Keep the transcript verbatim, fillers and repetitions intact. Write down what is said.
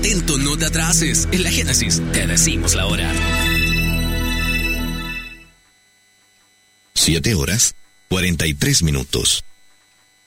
atento, no te atrases. En la Génesis te decimos la hora. Siete horas, cuarenta y tres minutos.